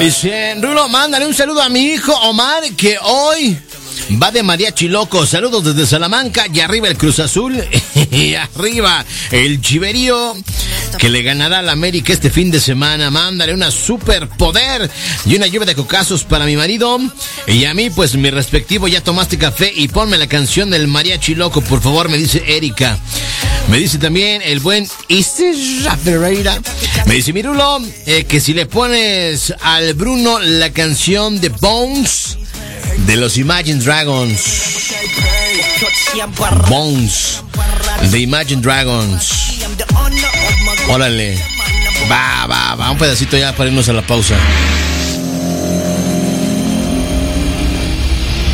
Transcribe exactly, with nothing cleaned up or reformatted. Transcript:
Dice, Rulo, mándale un saludo a mi hijo Omar, que hoy va de mariachi loco. Saludos desde Salamanca. Y arriba el Cruz Azul. Y arriba el Chiverío, que le ganará al América este fin de semana. Mándale una superpoder y una lluvia de cocazos para mi marido. Y a mí, pues mi respectivo, ya tomaste café y ponme la canción del mariachi loco, por favor, me dice Erika. Me dice también el buen Isra Ferreira. Me dice, Mirulo, eh, que si le pones al Bruno la canción de Bones de los Imagine Dragons. Bones de Imagine Dragons. Órale. Va, va, va, un pedacito ya para irnos a la pausa.